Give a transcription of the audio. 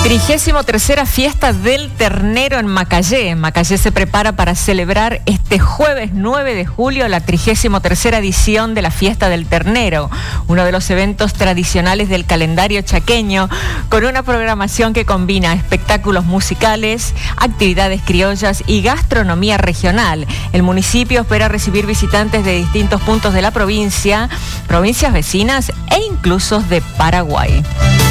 33ª Fiesta del Ternero en Macayé. Macayé se prepara para celebrar este jueves 9 de julio la 33ª edición de la Fiesta del Ternero, uno de los eventos tradicionales del calendario chaqueño, con una programación que combina espectáculos musicales, actividades criollas y gastronomía regional. El municipio espera recibir visitantes de distintos puntos de la provincia, provincias vecinas e incluso de Paraguay.